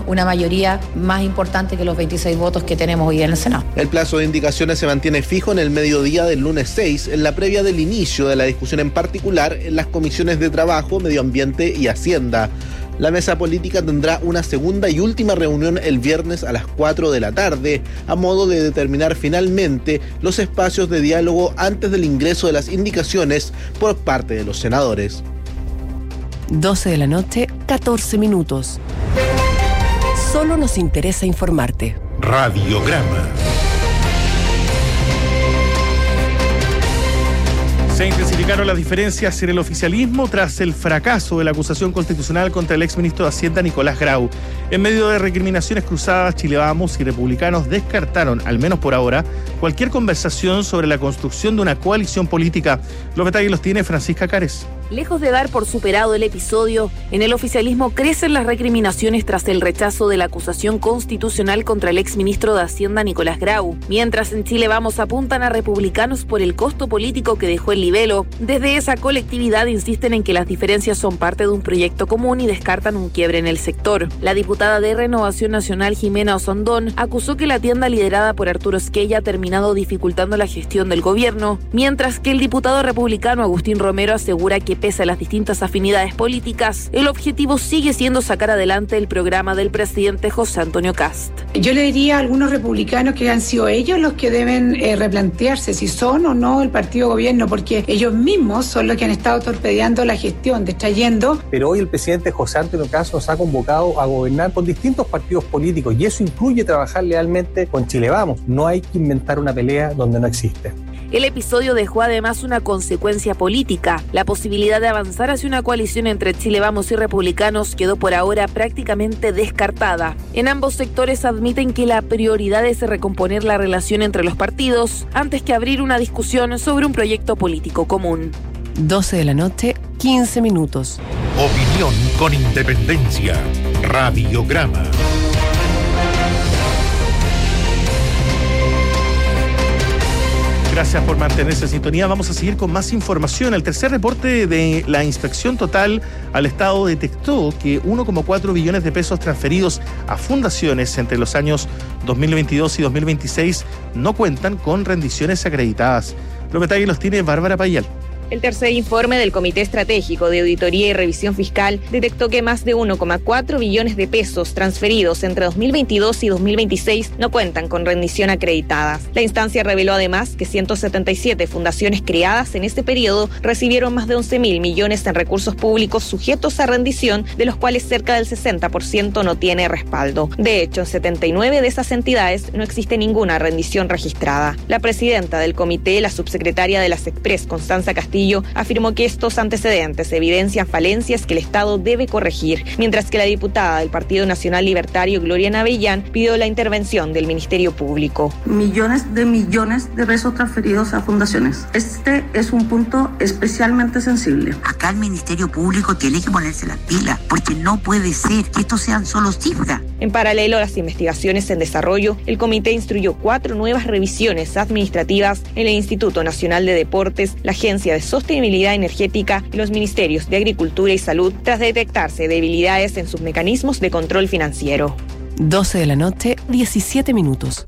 una mayoría más importante que los 26 votos que tenemos hoy en el Senado. El plazo de indicaciones se mantiene fijo en el mediodía del lunes 6, en la previa del inicio de la discusión, en particular en las comisiones de Trabajo, Medio Ambiente y Hacienda. La mesa política tendrá una segunda y última reunión el viernes a las 4 de la tarde, a modo de determinar finalmente los espacios de diálogo antes del ingreso de las indicaciones por parte de los senadores. 12 de la noche, 14 minutos. Solo nos interesa informarte. Radiograma. Se intensificaron las diferencias en el oficialismo tras el fracaso de la acusación constitucional contra el exministro de Hacienda Nicolás Grau. En medio de recriminaciones cruzadas, Chile Vamos y republicanos descartaron, al menos por ahora, cualquier conversación sobre la construcción de una coalición política. Los detalles los tiene Francisca Cárez. Lejos de dar por superado el episodio, en el oficialismo crecen las recriminaciones tras el rechazo de la acusación constitucional contra el exministro de Hacienda Nicolás Grau. Mientras en Chile Vamos apuntan a republicanos por el costo político que dejó el libelo, desde esa colectividad insisten en que las diferencias son parte de un proyecto común y descartan un quiebre en el sector. La diputada de Renovación Nacional, Jimena Osondón, acusó que la tienda liderada por Arturo Esquella ha terminado dificultando la gestión del gobierno, mientras que el diputado republicano Agustín Romero asegura que pese a las distintas afinidades políticas, el objetivo sigue siendo sacar adelante el programa del presidente José Antonio Kast. Yo le diría a algunos republicanos que han sido ellos los que deben replantearse si son o no el partido gobierno, porque ellos mismos son los que han estado torpedeando la gestión, distrayendo. Pero hoy el presidente José Antonio Kast nos ha convocado a gobernar con distintos partidos políticos y eso incluye trabajar lealmente con Chile Vamos. No hay que inventar una pelea donde no existe. El episodio dejó además una consecuencia política. La posibilidad de avanzar hacia una coalición entre Chile Vamos y republicanos quedó por ahora prácticamente descartada. En ambos sectores admiten que la prioridad es recomponer la relación entre los partidos antes que abrir una discusión sobre un proyecto político común. 12 de la noche, 15 minutos. Opinión con independencia. Radiograma. Gracias por mantenerse en sintonía. Vamos a seguir con más información. El tercer reporte de la Inspección Total al Estado detectó que 1,4 billones de pesos transferidos a fundaciones entre los años 2022 y 2026 no cuentan con rendiciones acreditadas. Los detalles los tiene Bárbara Payal. El tercer informe del Comité Estratégico de Auditoría y Revisión Fiscal detectó que más de 1,4 billones de pesos transferidos entre 2022 y 2026 no cuentan con rendición acreditada. La instancia reveló además que 177 fundaciones creadas en este periodo recibieron más de 11.000 millones en recursos públicos sujetos a rendición, de los cuales cerca del 60% no tiene respaldo. De hecho, en 79 de esas entidades no existe ninguna rendición registrada. La presidenta del comité, la subsecretaria de la SECPRES, Constanza Castillo, afirmó que estos antecedentes evidencian falencias que el Estado debe corregir, mientras que la diputada del Partido Nacional Libertario, Gloria Navellán, pidió la intervención del Ministerio Público. Millones de pesos transferidos a fundaciones. Este es un punto especialmente sensible. Acá el Ministerio Público tiene que ponerse las pilas, porque no puede ser que estos sean solo cifras. En paralelo a las investigaciones en desarrollo, el comité instruyó 4 nuevas revisiones administrativas en el Instituto Nacional de Deportes, la Agencia de Sostenibilidad Energética y los Ministerios de Agricultura y Salud, tras detectarse debilidades en sus mecanismos de control financiero. 12 de la noche, 17 minutos.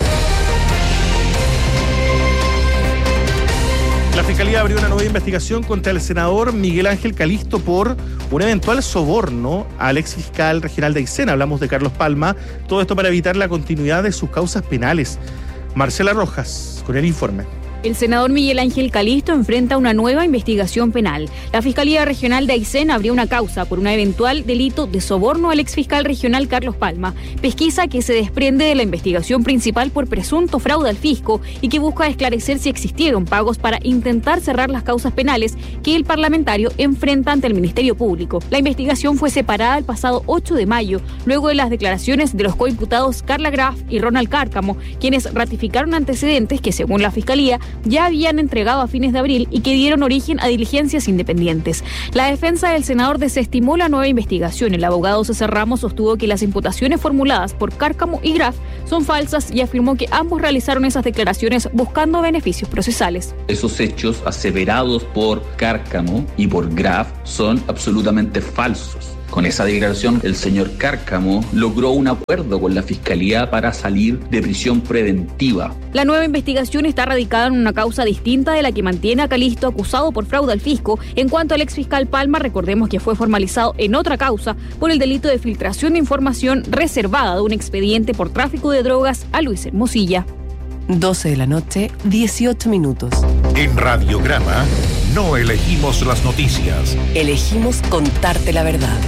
La Fiscalía abrió una nueva investigación contra el senador Miguel Ángel Calisto por un eventual soborno al exfiscal regional de Aysén. Hablamos de Carlos Palma. Todo esto para evitar la continuidad de sus causas penales. Marcela Rojas, con el informe. El senador Miguel Ángel Calisto enfrenta una nueva investigación penal. La Fiscalía Regional de Aysén abrió una causa por un eventual delito de soborno al exfiscal regional Carlos Palma, pesquisa que se desprende de la investigación principal por presunto fraude al fisco y que busca esclarecer si existieron pagos para intentar cerrar las causas penales que el parlamentario enfrenta ante el Ministerio Público. La investigación fue separada el pasado 8 de mayo, luego de las declaraciones de los coimputados Carla Graf y Ronald Cárcamo, quienes ratificaron antecedentes que, según la Fiscalía, ya habían entregado a fines de abril y que dieron origen a diligencias independientes. La defensa del senador desestimó la nueva investigación. El abogado César Ramos sostuvo que las imputaciones formuladas por Cárcamo y Graf son falsas y afirmó que ambos realizaron esas declaraciones buscando beneficios procesales. Esos hechos aseverados por Cárcamo y por Graf son absolutamente falsos. Con esa declaración, el señor Cárcamo logró un acuerdo con la Fiscalía para salir de prisión preventiva. La nueva investigación está radicada en una causa distinta de la que mantiene a Calisto acusado por fraude al fisco. En cuanto al exfiscal Palma, recordemos que fue formalizado en otra causa por el delito de filtración de información reservada de un expediente por tráfico de drogas a Luis Hermosilla. 12 de la noche, 18 minutos. En Radiograma no elegimos las noticias. Elegimos contarte la verdad.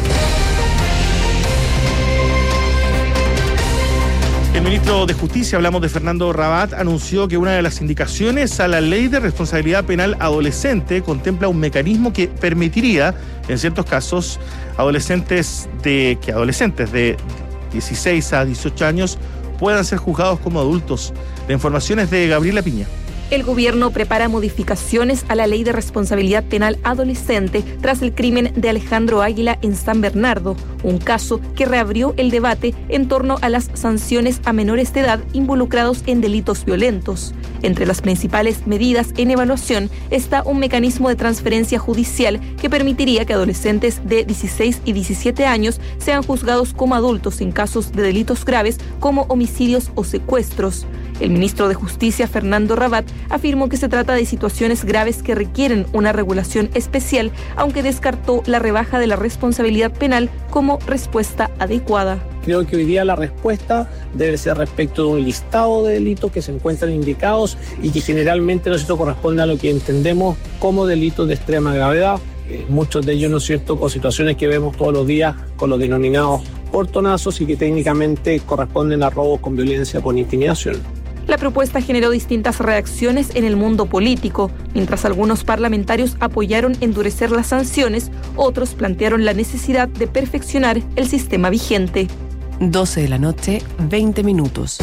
El ministro de Justicia, hablamos de Fernando Rabat, anunció que una de las indicaciones a la Ley de Responsabilidad Penal Adolescente contempla un mecanismo que permitiría, en ciertos casos, adolescentes de 16 a 18 años puedan ser juzgados como adultos. La información es de Gabriela Piña. El gobierno prepara modificaciones a la Ley de Responsabilidad Penal Adolescente tras el crimen de Alejandro Águila en San Bernardo, un caso que reabrió el debate en torno a las sanciones a menores de edad involucrados en delitos violentos. Entre las principales medidas en evaluación está un mecanismo de transferencia judicial que permitiría que adolescentes de 16 y 17 años sean juzgados como adultos en casos de delitos graves como homicidios o secuestros. El ministro de Justicia, Fernando Rabat, afirmó que se trata de situaciones graves que requieren una regulación especial, aunque descartó la rebaja de la responsabilidad penal como respuesta adecuada. Creo que hoy día la respuesta debe ser respecto de un listado de delitos que se encuentran indicados y que generalmente, ¿no es cierto?, corresponde a lo que entendemos como delitos de extrema gravedad. Muchos de ellos, ¿no es cierto?, con situaciones que vemos todos los días con los denominados portonazos y que técnicamente corresponden a robos con violencia por intimidación. La propuesta generó distintas reacciones en el mundo político. Mientras algunos parlamentarios apoyaron endurecer las sanciones, otros plantearon la necesidad de perfeccionar el sistema vigente. 12 de la noche, 20 minutos.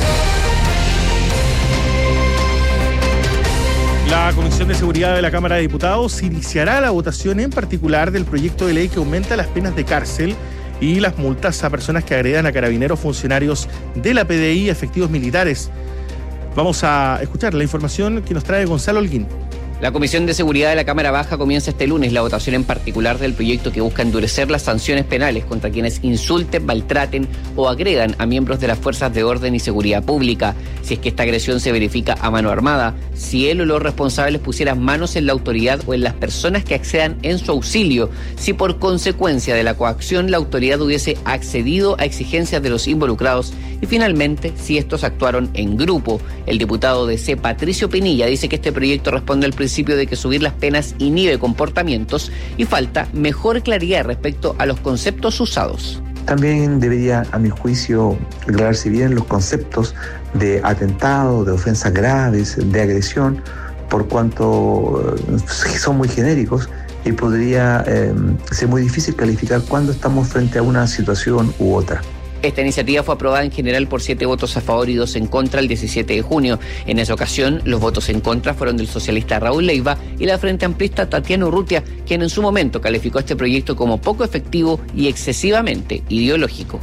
La Comisión de Seguridad de la Cámara de Diputados iniciará la votación en particular del proyecto de ley que aumenta las penas de cárcel y las multas a personas que agredan a carabineros, funcionarios de la PDI y efectivos militares. Vamos a escuchar la información que nos trae Gonzalo Holguín. La Comisión de Seguridad de la Cámara Baja comienza este lunes la votación en particular del proyecto que busca endurecer las sanciones penales contra quienes insulten, maltraten o agredan a miembros de las fuerzas de orden y seguridad pública. Si es que esta agresión se verifica a mano armada, si él o los responsables pusieran manos en la autoridad o en las personas que accedan en su auxilio, si por consecuencia de la coacción la autoridad hubiese accedido a exigencias de los involucrados y finalmente si estos actuaron en grupo. El diputado de C, Patricio Pinilla, dice que este proyecto responde al principio de que subir las penas inhibe comportamientos y falta mejor claridad respecto a los conceptos usados. También debería, a mi juicio, aclararse bien los conceptos de atentado, de ofensas graves, de agresión, por cuanto son muy genéricos y podría ser muy difícil calificar cuándo estamos frente a una situación u otra. Esta iniciativa fue aprobada en general por 7 votos a favor y 2 en contra el 17 de junio. En esa ocasión, los votos en contra fueron del socialista Raúl Leiva y la Frente Amplista Tatiana Urrutia, quien en su momento calificó este proyecto como poco efectivo y excesivamente ideológico.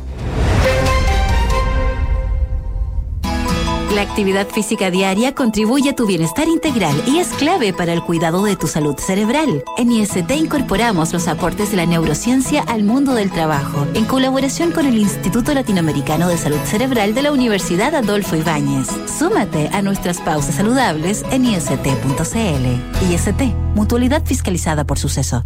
La actividad física diaria contribuye a tu bienestar integral y es clave para el cuidado de tu salud cerebral. En IST incorporamos los aportes de la neurociencia al mundo del trabajo, en colaboración con el Instituto Latinoamericano de Salud Cerebral de la Universidad Adolfo Ibáñez. Súmate a nuestras pausas saludables en ist.cl. IST, mutualidad fiscalizada por Suceso.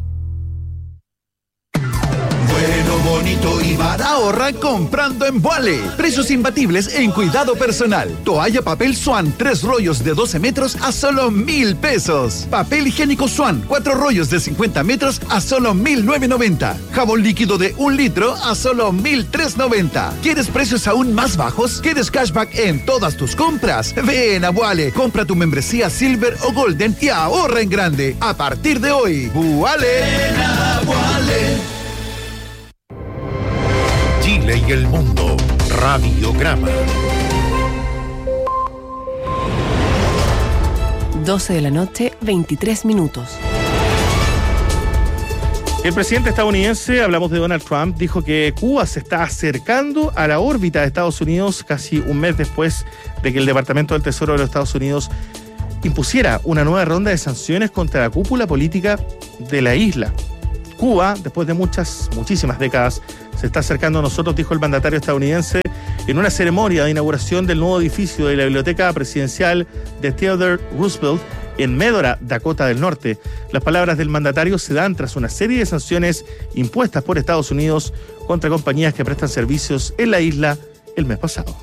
Bonito y barato. Ahorra comprando en Vuale. Precios imbatibles en cuidado personal. Toalla papel Swan, 3 rollos de 12 metros a solo 1,000 pesos. Papel higiénico Swan, 4 rollos de 50 metros a solo 1,990. Jabón líquido de 1 litro a solo 1,390. ¿Quieres precios aún más bajos? ¿Quieres cashback en todas tus compras? Ven a Vuale. Compra tu membresía Silver o Golden y ahorra en grande. A partir de hoy, Vuale. Ven a Vuale. Chile y el mundo. Radiograma. 12 de la noche, 23 minutos. El presidente estadounidense, hablamos de Donald Trump, dijo que Cuba se está acercando a la órbita de Estados Unidos casi un mes después de que el Departamento del Tesoro de los Estados Unidos impusiera una nueva ronda de sanciones contra la cúpula política de la isla. Cuba, después de muchísimas décadas, se está acercando a nosotros, dijo el mandatario estadounidense en una ceremonia de inauguración del nuevo edificio de la Biblioteca Presidencial de Theodore Roosevelt en Medora, Dakota del Norte. Las palabras del mandatario se dan tras una serie de sanciones impuestas por Estados Unidos contra compañías que prestan servicios en la isla el mes pasado.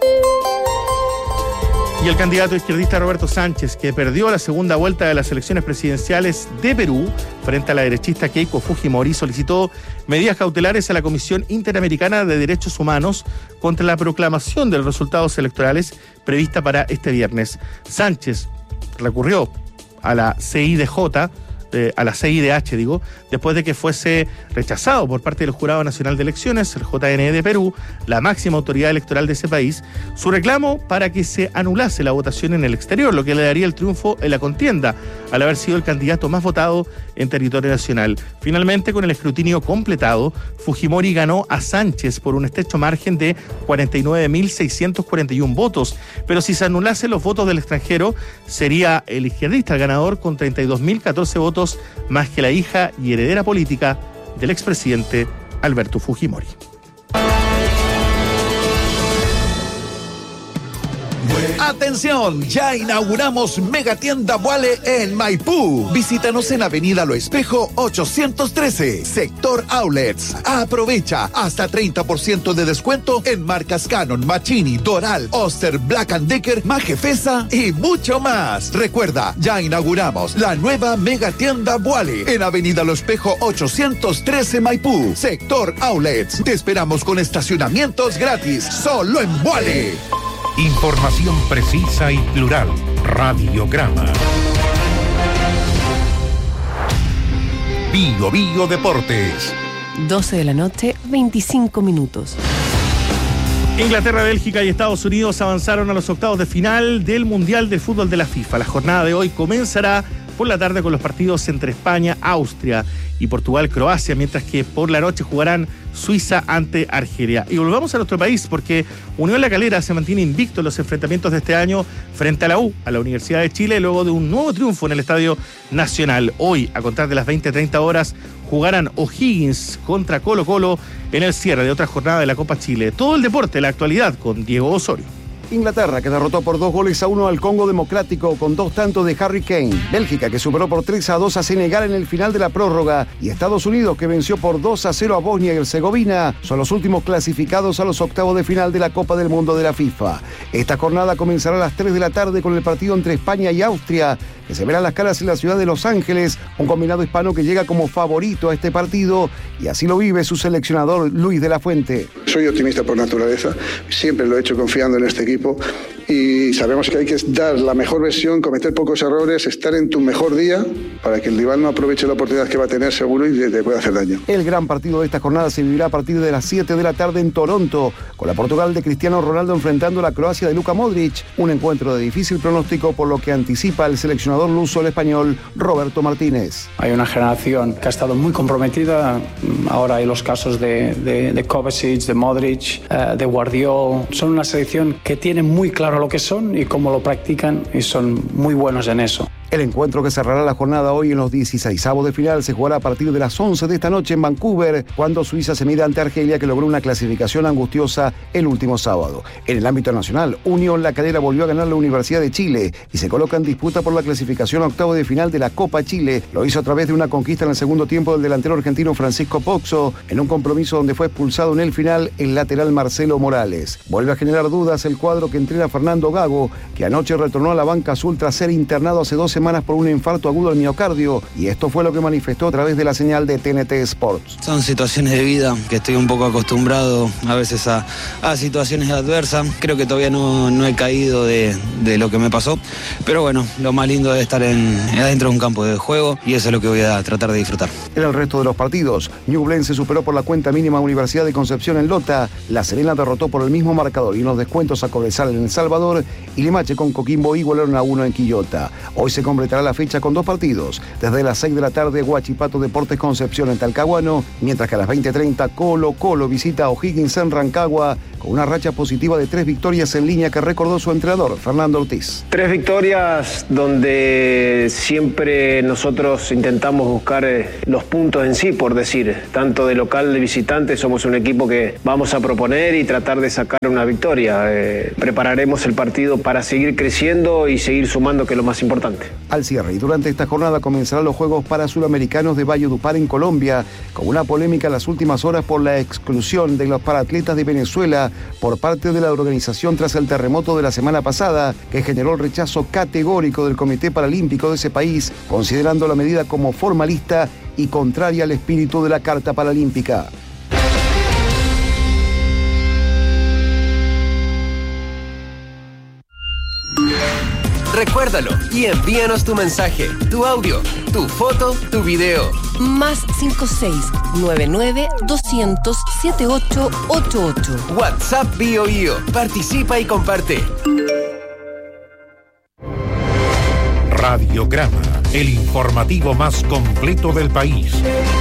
Y el candidato izquierdista Roberto Sánchez, que perdió la segunda vuelta de las elecciones presidenciales de Perú frente a la derechista Keiko Fujimori, solicitó medidas cautelares a la Comisión Interamericana de Derechos Humanos contra la proclamación de los resultados electorales prevista para este viernes. Sánchez recurrió a la CIDH, después de que fuese rechazado por parte del Jurado Nacional de Elecciones, el JNE de Perú, la máxima autoridad electoral de ese país, su reclamo para que se anulase la votación en el exterior, lo que le daría el triunfo en la contienda, al haber sido el candidato más votado en territorio nacional. Finalmente, con el escrutinio completado, Fujimori ganó a Sánchez por un estrecho margen de 49.641 votos, pero si se anulasen los votos del extranjero, sería el izquierdista el ganador con 32.014 votos más que la hija y heredera política del expresidente Alberto Fujimori. ¡Atención! Ya inauguramos Megatienda Vuale en Maipú. Visítanos en Avenida Lo Espejo 813, Sector Outlets. Aprovecha hasta 30% de descuento en marcas Canon, Machini, Doral, Oster, Black & Decker, Majefesa y mucho más. Recuerda, ya inauguramos la nueva Megatienda Vuale en Avenida Lo Espejo 813, Maipú, Sector Outlets. Te esperamos con estacionamientos gratis, solo en Vuale. Información precisa y plural. Radiograma. Bio Bio Deportes. 12 de la noche, 25 minutos. Inglaterra, Bélgica y Estados Unidos avanzaron a los octavos de final del Mundial de Fútbol de la FIFA. La jornada de hoy comenzará por la tarde con los partidos entre España, Austria y Portugal, Croacia, mientras que por la noche jugarán Suiza ante Argelia. Y volvamos a nuestro país porque Unión La Calera se mantiene invicto en los enfrentamientos de este año frente a la Universidad de Chile, luego de un nuevo triunfo en el Estadio Nacional. Hoy, a contar de las 20:30 horas, jugarán O'Higgins contra Colo-Colo en el cierre de otra jornada de la Copa Chile. Todo el deporte, la actualidad con Diego Osorio. Inglaterra, que derrotó por 2-1 al Congo Democrático con 2 tantos de Harry Kane. Bélgica, que superó por 3-2 a Senegal en el final de la prórroga. Y Estados Unidos, que venció por 2-0 a Bosnia y Herzegovina, son los últimos clasificados a los octavos de final de la Copa del Mundo de la FIFA. Esta jornada comenzará a las 3 de la tarde con el partido entre España y Austria, que se verán las caras en la ciudad de Los Ángeles, un combinado hispano que llega como favorito a este partido, y así lo vive su seleccionador Luis de la Fuente. Soy optimista por naturaleza, siempre lo he hecho confiando en este equipo y sabemos que hay que dar la mejor versión, cometer pocos errores, estar en tu mejor día para que el rival no aproveche la oportunidad que va a tener seguro y te pueda hacer daño. El gran partido de esta jornada se vivirá a partir de las 7 de la tarde en Toronto, con la Portugal de Cristiano Ronaldo enfrentando a la Croacia de Luka Modric, un encuentro de difícil pronóstico por lo que anticipa el seleccionador luso, el español Roberto Martínez. Hay una generación que ha estado muy comprometida, ahora hay los casos de Kovacic, de Modric, de Guardiola, son una selección que tiene muy claro lo que son y cómo lo practican y son muy buenos en eso. El encuentro que cerrará la jornada hoy en los 16avos de final se jugará a partir de las 11 de esta noche en Vancouver, cuando Suiza se mida ante Argelia, que logró una clasificación angustiosa el último sábado. En el ámbito nacional, Unión La Calera volvió a ganar la Universidad de Chile y se coloca en disputa por la clasificación a octavos de final de la Copa Chile. Lo hizo a través de una conquista en el segundo tiempo del delantero argentino Francisco Poxo, en un compromiso donde fue expulsado en el final el lateral Marcelo Morales. Vuelve a generar dudas el cuadro que entrena Fernando Gago, que anoche retornó a la banca azul tras ser internado hace 2 semanas por un infarto agudo al miocardio, y esto fue lo que manifestó a través de la señal de TNT Sports. Son situaciones de vida que estoy un poco acostumbrado a veces a situaciones adversas. Creo que todavía no he caído de lo que me pasó, pero bueno, lo más lindo es estar adentro de un campo de juego y eso es lo que voy a tratar de disfrutar. En el resto de los partidos, Ñublense superó por la cuenta mínima a Universidad de Concepción en Lota, La Serena derrotó por el mismo marcador y unos descuentos a Cobresal en El Salvador, y Limache con Coquimbo igualaron a 1 en Quillota. Hoy se completará la fecha con 2 partidos. Desde las 6 de la tarde, Huachipato Deportes Concepción en Talcahuano, mientras que a las 20:30 Colo-Colo visita a O'Higgins en Rancagua, con una racha positiva de 3 victorias en línea que recordó su entrenador, Fernando Ortiz. 3 victorias donde siempre nosotros intentamos buscar los puntos en sí, por decir, tanto de local de visitante, somos un equipo que vamos a proponer y tratar de sacar una victoria. Prepararemos el partido para seguir creciendo y seguir sumando, que es lo más importante. Al cierre y durante esta jornada comenzarán los Juegos Parasuramericanos de Valledupar en Colombia, con una polémica en las últimas horas por la exclusión de los paratletas de Venezuela por parte de la organización tras el terremoto de la semana pasada, que generó el rechazo categórico del Comité Paralímpico de ese país, considerando la medida como formalista y contraria al espíritu de la Carta Paralímpica. Recuérdalo y envíanos tu mensaje, tu audio, tu foto, tu video. Más 56-99-200-7888. WhatsApp BioBio. Participa y comparte. Radiograma, el informativo más completo del país.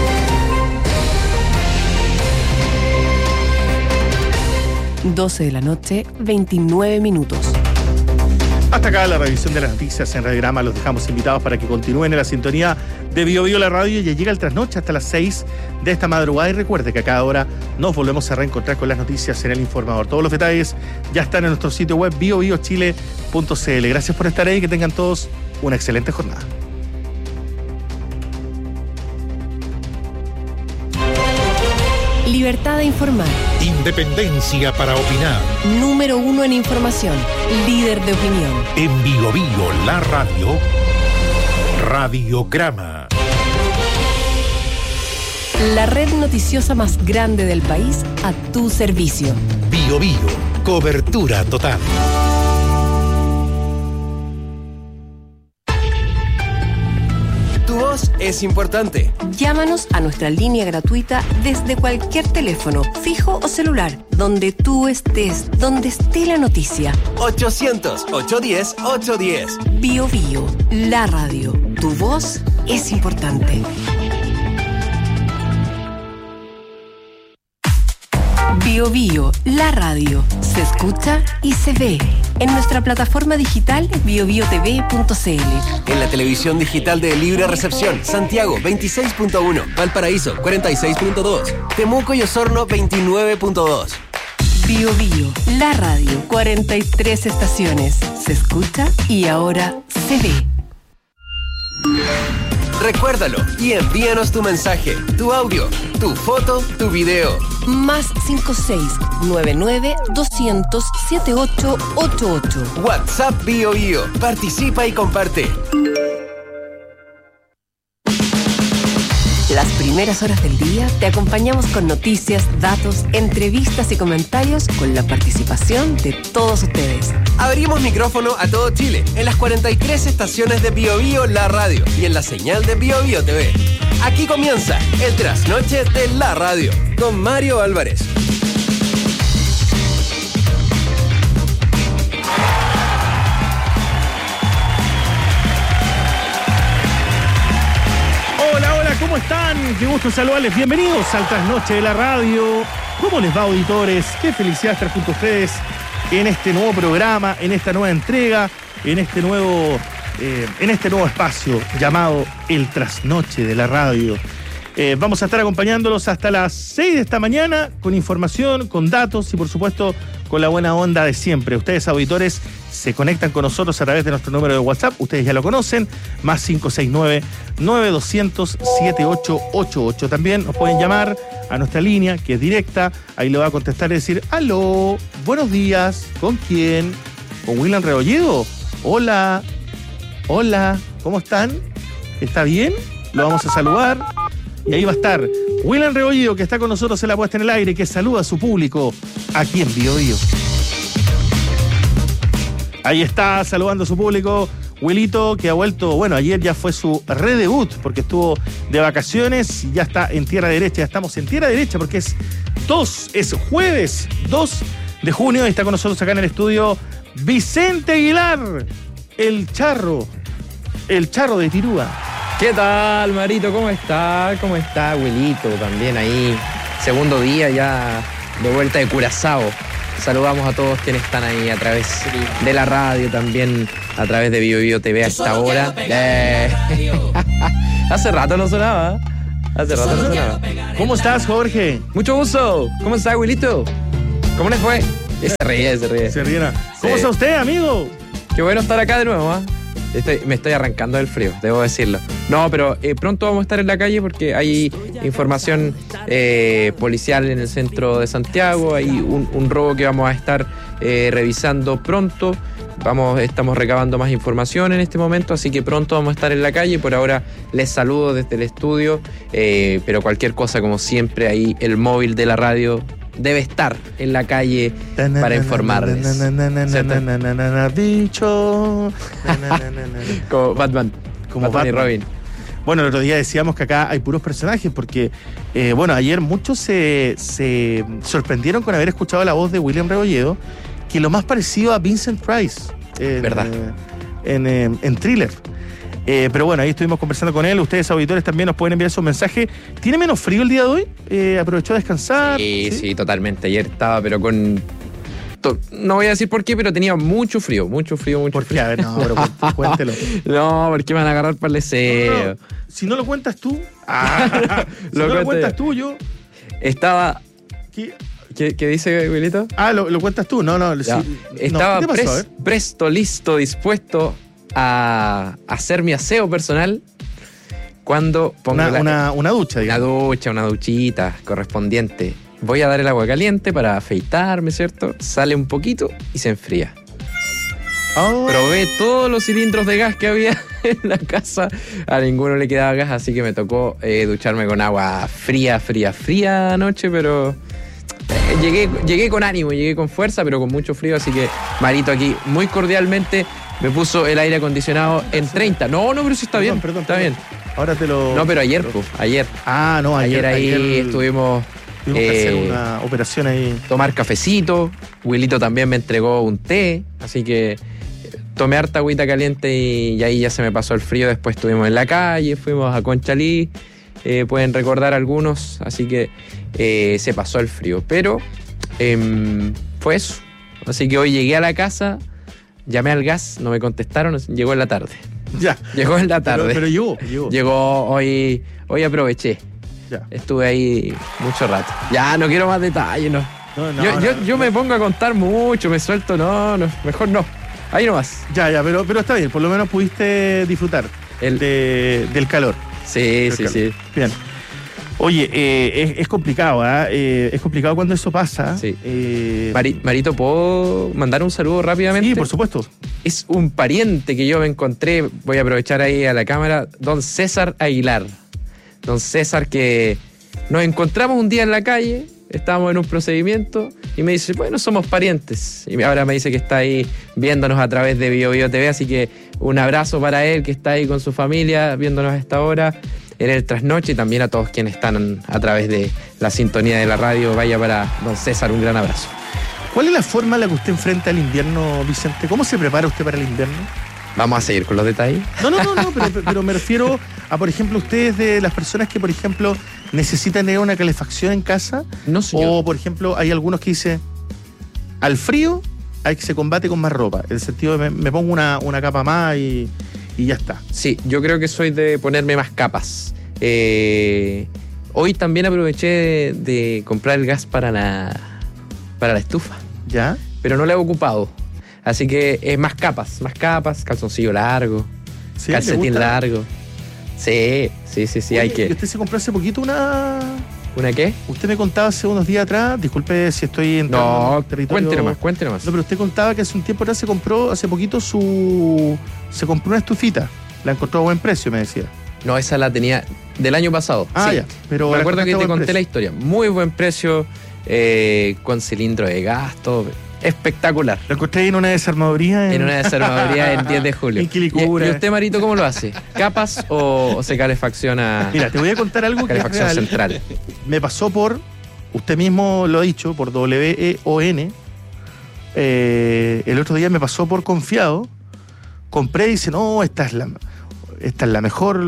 Doce de la noche, 29 minutos. Hasta acá la revisión de las noticias en Radiograma. Los dejamos invitados para que continúen en la sintonía de BioBio la radio. Ya llega el trasnoche hasta las 6 de esta madrugada. Y recuerde que a cada hora nos volvemos a reencontrar con las noticias en El Informador. Todos los detalles ya están en nuestro sitio web biobiochile.cl. Gracias por estar ahí y que tengan todos una excelente jornada. Libertad de informar. Independencia para opinar. Número 1 en información. Líder de opinión. En BioBio la radio. Radiograma. La red noticiosa más grande del país a tu servicio. BioBio. Cobertura total. Tu voz es importante. Llámanos a nuestra línea gratuita desde cualquier teléfono, fijo o celular, donde tú estés, donde esté la noticia. 800-810-810. BioBio, la radio. Tu voz es importante. BioBio, la radio. Se escucha y se ve. En nuestra plataforma digital biobiotv.cl. En la televisión digital de Libre Recepción, Santiago 26.1, Valparaíso 46.2, Temuco y Osorno 29.2. BioBio, la radio. 43 estaciones. Se escucha y ahora se ve. Recuérdalo y envíanos tu mensaje, tu audio, tu foto, tu video. Más 56-99-200-7888. WhatsApp BioBio. Participa y comparte. Las primeras horas del día te acompañamos con noticias, datos, entrevistas y comentarios con la participación de todos ustedes. Abrimos micrófono a todo Chile en las 43 estaciones de BioBio la radio y en la señal de BioBio TV. Aquí comienza el trasnoche de la radio con Mario Álvarez. ¿Cómo están? Qué gusto saludarles. Bienvenidos al trasnoche de la radio. ¿Cómo les va, auditores? Qué felicidad estar junto a ustedes en este nuevo programa, en esta nueva entrega, en este nuevo espacio llamado el trasnoche de la radio. Vamos a estar acompañándolos hasta las 6 de esta mañana con información, con datos y por supuesto con la buena onda de siempre. Ustedes, auditores, se conectan con nosotros a través de nuestro número de WhatsApp. Ustedes ya lo conocen, más 569-9200-7888. También nos pueden llamar a nuestra línea, que es directa. Ahí le va a contestar y decir: aló, buenos días, ¿con quién? ¿Con William Rebolledo? Hola, ¿cómo están? ¿Está bien? Lo vamos a saludar. Y ahí va a estar William Rebolledo, que está con nosotros en la puesta en el aire, que saluda a su público aquí en BioBio. Ahí está, saludando a su público, Wilito, que ha vuelto, bueno, ayer ya fue su redebut, porque estuvo de vacaciones y ya está en tierra derecha. Ya estamos en tierra derecha porque es jueves 2 de junio y está con nosotros acá en el estudio Vicente Aguilar, el Charro. el Charro de Tirúa. ¿Qué tal, Marito? ¿Cómo está? ¿Cómo está, abuelito? También ahí, segundo día ya de vuelta de Curazao. Saludamos a todos quienes están ahí a través de la radio, también a través de BioBio TV a esta hora. Hace rato no sonaba. ¿Cómo estás, Jorge? Mucho gusto. ¿Cómo está, abuelito? ¿Cómo les fue? Se ríe. Se ríe. ¿Cómo está usted, amigo? Qué bueno estar acá de nuevo, ¿ah? Me estoy arrancando del frío, debo decirlo. No, pero pronto vamos a estar en la calle porque hay información policial en el centro de Santiago. Hay un robo que vamos a estar revisando pronto. Estamos recabando más información en este momento, así que pronto vamos a estar en la calle. Por ahora les saludo desde el estudio, pero cualquier cosa, como siempre, ahí el móvil de la radio debe estar en la calle para informarles. Dicho. Como Batman. Como Batman y Robin. Bueno, el otro día decíamos que acá hay puros personajes porque, ayer muchos se sorprendieron con haber escuchado la voz de William Rebolledo, que lo más parecido a Vincent Price. ¿Verdad? En Thriller. Pero bueno, ahí estuvimos conversando con él. Ustedes, auditores, también nos pueden enviar sus mensajes. ¿Tiene menos frío el día de hoy? ¿Aprovechó a descansar? Sí, totalmente. Ayer estaba, pero con... No voy a decir por qué, pero tenía mucho frío. ¿Por qué? A ver, no, pero cuéntelo. No, porque me van a agarrar para el deseo. No. Si no lo cuentas tú... lo cuentas tú, yo... Estaba... ¿Qué dice, Wilito? ¿Lo cuentas tú? No. Estaba presto, listo, dispuesto a hacer mi aseo personal cuando pongo una ducha, digamos. Una duchita correspondiente. Voy a dar el agua caliente para afeitarme, ¿cierto? Sale un poquito y se enfría. Probé todos los cilindros de gas que había en la casa. A ninguno le quedaba gas, así que me tocó ducharme con agua fría anoche, pero... Llegué con ánimo, llegué con fuerza, pero con mucho frío, así que Marito aquí muy cordialmente me puso el aire acondicionado en 30. No, pero sí está bien. Está bien. Ahora te lo... No, pero ayer. Ayer ahí estuvimos... Tuvimos que hacer una operación ahí. Tomar cafecito. Wilito también me entregó un té, así que tomé harta agüita caliente y ahí ya se me pasó el frío. Después estuvimos en la calle, fuimos a Conchalí. Pueden recordar algunos, así que se pasó el frío, pero fue eso. Así que hoy llegué a la casa, llamé al gas, no me contestaron, llegó en la tarde. Llegó en la tarde. Pero llegó. Llegó hoy aproveché. Ya. Estuve ahí mucho rato. Ya, no quiero más detalles, no. Yo me pongo a contar mucho, me suelto, mejor no. Ahí nomás. Ya, pero está bien, por lo menos pudiste disfrutar del calor. Sí. Bien. Oye, es complicado, es complicado cuando eso pasa. Sí. Marito, ¿puedo mandar un saludo rápidamente? Sí, por supuesto. Es un pariente que yo me encontré, voy a aprovechar ahí a la cámara, don César Aguilar. Don César, que nos encontramos un día en la calle, estábamos en un procedimiento y me dice, bueno, somos parientes. Y ahora me dice que está ahí viéndonos a través de BioBio TV, así que un abrazo para él, que está ahí con su familia viéndonos a esta hora en el trasnoche, y también a todos quienes están a través de la sintonía de la radio. Vaya para don César, un gran abrazo. ¿Cuál es la forma en la que usted enfrenta el invierno, Vicente? ¿Cómo se prepara usted para el invierno? Vamos a seguir con los detalles. No, pero me refiero a, por ejemplo, ustedes de las personas que, por ejemplo, necesitan tener una calefacción en casa. No, señor. O, por ejemplo, hay algunos que dicen, al frío hay que se combate con más ropa. En el sentido de me pongo una capa más y ya está. Sí, yo creo que soy de ponerme más capas. Hoy también aproveché de comprar el gas para la estufa. ¿Ya? Pero no la he ocupado. Así que más capas, calzoncillo largo, ¿Sí? calcetín largo. Sí, Oye, hay que... ¿Usted se compró hace poquito una...? ¿Una qué? Usted me contaba hace unos días atrás, disculpe si estoy entrando en territorio... Cuente nomás. No, pero usted contaba que hace un tiempo atrás se compró una estufita. La encontró a buen precio, me decía. No, esa la tenía del año pasado. Sí. Ya. Pero me acuerdo que te conté la historia. Muy buen precio, con cilindro de gas, todo... Espectacular. Lo encontré en una desarmaduría. En una desarmaduría el 10 de julio. En Quilicura. ¿Y usted, Marito, cómo lo hace? ¿Capas o se calefacciona? Mira, te voy a contar algo que es real. Central. Me pasó por, usted mismo lo ha dicho, por WEON. El otro día me pasó por confiado. Compré y dice, no, esta es la... esta es la mejor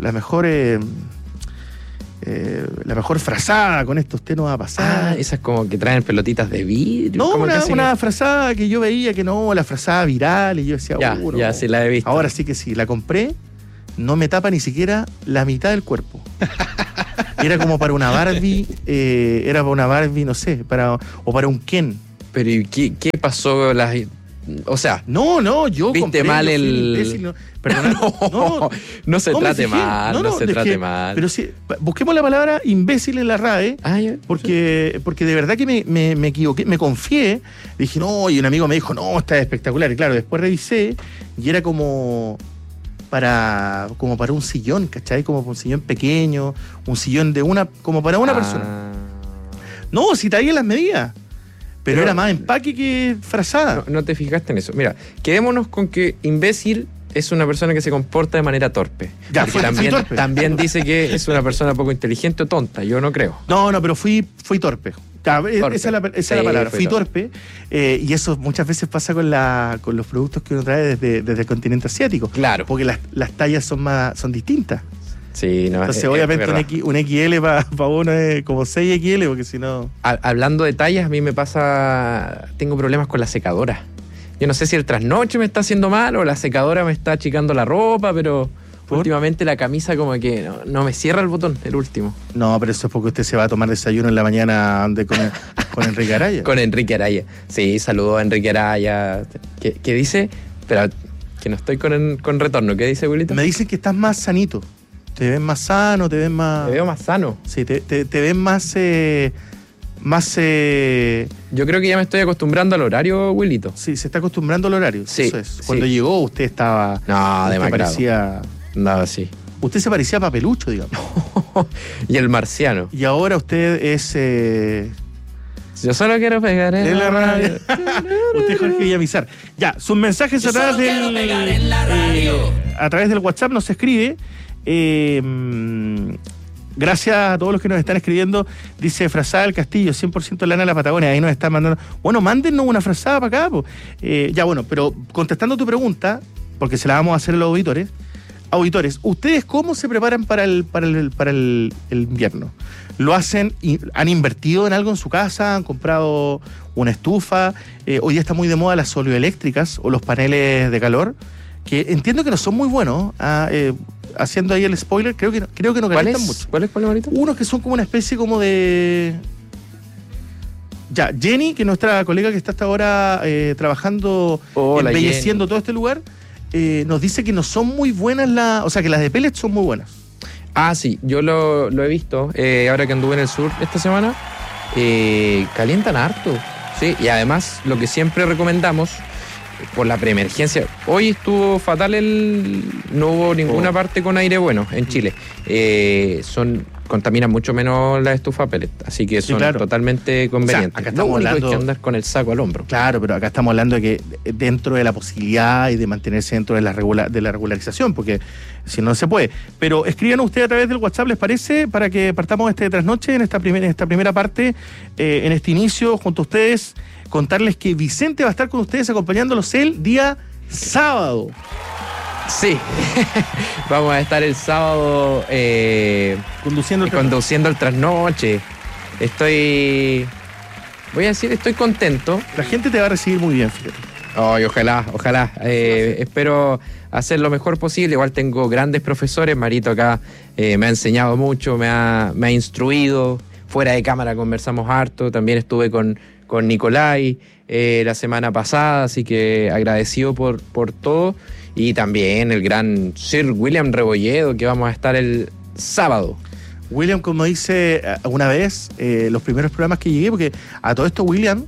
frazada, con esto usted no va a pasar. Esas como que traen pelotitas de vidrio. No, una frazada que yo veía que no, la frazada viral, y yo decía, ya sí la he visto. Ahora sí que sí, la compré, no me tapa ni siquiera la mitad del cuerpo. Era como para una Barbie, no sé, para un Ken. Pero ¿y qué pasó? O sea, yo viste compré, mal yo el... imbécil, no se trate mal. Pero sí, busquemos la palabra imbécil en la RAE, porque de verdad que me equivoqué, me confié, dije, y un amigo me dijo, no, está espectacular, y claro, después revisé, y era como para un sillón, ¿cachai? Como un sillón pequeño, un sillón como para una persona. No, si traía las medidas. Pero era más empaque que frazada. No te fijaste en eso. Mira, quedémonos con que imbécil es una persona que se comporta de manera torpe. Ya, también dice que es una persona poco inteligente o tonta. Yo no creo. No, pero fui torpe. Esa es la palabra. Fui torpe. Y eso muchas veces pasa con los productos que uno trae desde el continente asiático. Claro. Porque las tallas son distintas. Sí, no, entonces obviamente un XL para uno es como 6XL, porque si no... Hablando de tallas, a mí me pasa... Tengo problemas con la secadora. Yo no sé si el trasnoche me está haciendo mal o la secadora me está achicando la ropa, pero últimamente la camisa como que no me cierra el botón, el último. No, pero eso es porque usted se va a tomar desayuno en la mañana con Enrique Araya. Con Enrique Araya. Sí, saludó a Enrique Araya. ¿Qué dice? Pero que no estoy con retorno. ¿Qué dice, Wilito? Me dicen que estás más sanito. Te ves más sano, te ves más... Te veo más sano. Sí, te ves más... Yo creo que ya me estoy acostumbrando al horario, Wilito. Sí, se está acostumbrando al horario. Sí. Eso es. Cuando llegó usted estaba... demacrado. Nada así. Usted se parecía a Papelucho, digamos. Y el marciano. Y ahora usted es... Yo solo quiero pegar en la radio. Usted, Jorge Villamizar. Ya, sus mensajes a través del WhatsApp nos escribe... gracias a todos los que nos están escribiendo. Dice frazada del Castillo, 100% lana de la Patagonia. Ahí nos están mandando. Bueno, mándennos una frazada para acá. Pero contestando tu pregunta, porque se la vamos a hacer a los auditores, ¿ustedes cómo se preparan para el invierno? ¿Lo hacen? ¿Han invertido en algo en su casa? ¿Han comprado una estufa? Hoy día está muy de moda las oleoeléctricas o los paneles de calor, que entiendo que no son muy buenos. Haciendo ahí el spoiler, creo que no calientan mucho. ¿Cuáles ponen ahorita? Unos que son como una especie como de... Ya, Jenny, que es nuestra colega que está hasta ahora trabajando, embelleciendo todo este lugar, nos dice que no son muy buenas o sea, que las de pellets son muy buenas. Ah, sí, yo lo he visto, ahora que anduve en el sur esta semana, calientan harto, sí, y además lo que siempre recomendamos, por la preemergencia, hoy estuvo fatal no hubo ninguna parte con aire bueno en Chile, contaminan mucho menos la estufa pellet, así que son totalmente convenientes. O sea, acá estamos hablando de andar con el saco al hombro. Claro, pero acá estamos hablando de que dentro de la posibilidad y de mantenerse dentro de la regularización, porque si no se puede. Pero escríbanos ustedes a través del WhatsApp, ¿les parece? Para que partamos este trasnoche en esta primera parte, en este inicio, junto a ustedes, contarles que Vicente va a estar con ustedes acompañándolos el día sábado. Sí, vamos a estar el sábado conduciendo el trasnoche. Estoy contento. La gente te va a recibir muy bien, fíjate. Ay, ojalá. Espero hacer lo mejor posible. Igual tengo grandes profesores. Marito acá me ha enseñado mucho, me ha instruido. Fuera de cámara conversamos harto. También estuve con Nicolai la semana pasada, así que agradecido por todo. Y también el gran Sir William Rebolledo, que vamos a estar el sábado. William, como dice una vez, los primeros programas que llegué, porque a todo esto William,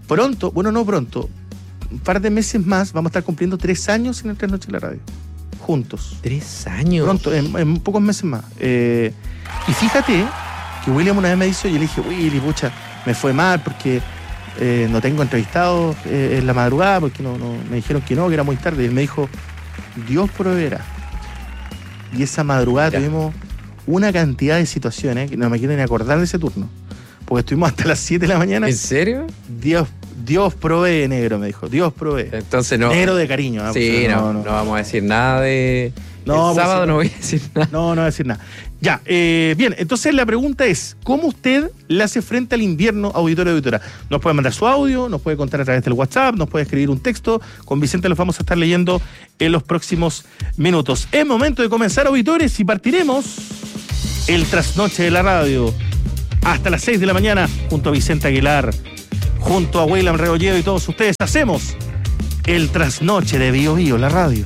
un par de meses más, vamos a estar cumpliendo 3 años en el Trasnoche de la Radio. Juntos. 3 años. Pronto, en pocos meses más. Y fíjate que William una vez me dijo, yo le dije, Willy, pucha, me fue mal porque no tengo entrevistados en la madrugada, porque no me dijeron que era muy tarde. Y él me dijo, Dios proveerá. Y esa madrugada tuvimos una cantidad de situaciones que no me quiero ni acordar de ese turno, porque estuvimos hasta las 7 de la mañana. ¿En serio? Dios provee, negro, me dijo. Dios provee. Entonces no. Negro de cariño. Sí, no vamos a decir nada de No, el sábado no voy a decir nada. No voy a decir nada. Ya, bien, entonces la pregunta es, ¿cómo usted le hace frente al invierno, auditor y auditora? Nos puede mandar su audio, nos puede contar a través del WhatsApp, nos puede escribir un texto. Con Vicente los vamos a estar leyendo en los próximos minutos. Es momento de comenzar, auditores, y partiremos el trasnoche de la radio. Hasta las 6 de la mañana, junto a Vicente Aguilar, junto a Weyland Rebolledo y todos ustedes, hacemos el trasnoche de Bio Bio, la radio.